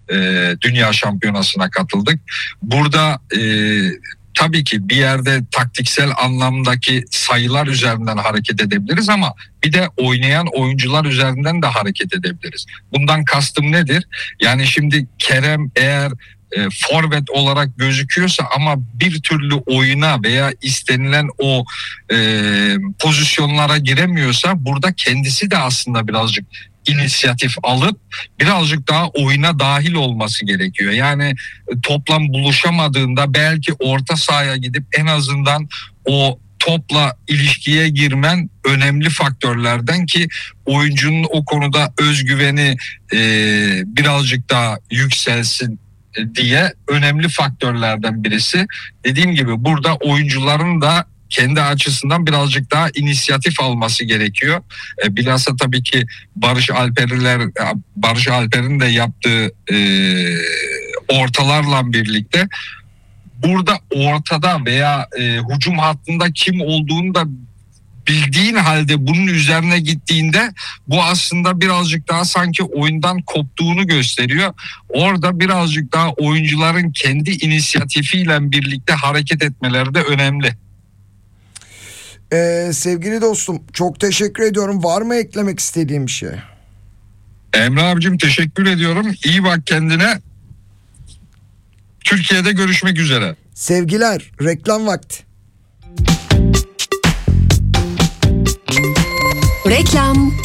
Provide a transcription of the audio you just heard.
Dünya Şampiyonası'na katıldık. Burada tabii ki bir yerde taktiksel anlamdaki sayılar üzerinden hareket edebiliriz ama bir de oynayan oyuncular üzerinden de hareket edebiliriz. Bundan kastım nedir? Yani şimdi Kerem eğer forvet olarak gözüküyorsa ama bir türlü oyuna veya istenilen o pozisyonlara giremiyorsa burada kendisi de aslında birazcık inisiyatif alıp birazcık daha oyuna dahil olması gerekiyor. Yani toplam buluşamadığında belki orta sahaya gidip en azından o topla ilişkiye girmen önemli faktörlerden ki oyuncunun o konuda özgüveni birazcık daha yükselsin diye önemli faktörlerden birisi. Dediğim gibi burada oyuncuların da kendi açısından birazcık daha inisiyatif alması gerekiyor. Bilhassa tabii ki Barış Alper'in de yaptığı ortalarla birlikte burada ortada veya hücum hattında kim olduğunu da bildiğin halde bunun üzerine gittiğinde bu aslında birazcık daha sanki oyundan koptuğunu gösteriyor. Orada birazcık daha oyuncuların kendi inisiyatifiyle birlikte hareket etmeleri de önemli. Sevgili dostum, çok teşekkür ediyorum. Var mı eklemek istediğim bir şey? Emre abicim teşekkür ediyorum. İyi bak kendine. Türkiye'de görüşmek üzere. Sevgiler, reklam vakti. Reklam.